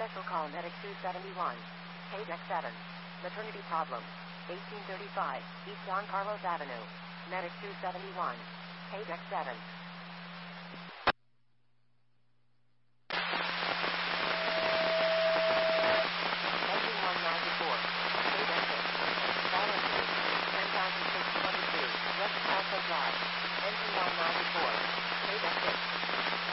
Special call Medic 271. Page X7. Maternity problem. 1835, East Don Carlos Avenue. Medic 271. Page X7.